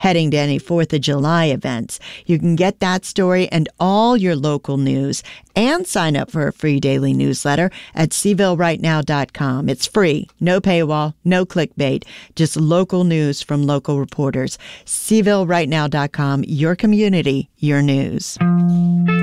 heading to any 4th of July events. You can get that story and all your local news and sign up for a free daily newsletter at CVilleRightNow.com. It's free, no paywall, no clickbait, just local news from local reporters. CVilleRightNow.com, your community, your news.